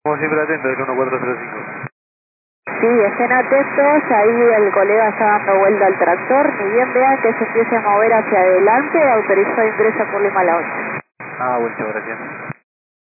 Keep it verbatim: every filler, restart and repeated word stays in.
Como siempre atento del uno cuatro cero cinco. Sí, estén atentos, ahí el colega está dando vuelta al tractor, ni bien vean que se empiece a mover hacia adelante, autorizó ingreso por Lima la ocho. Ah, bueno, gracias.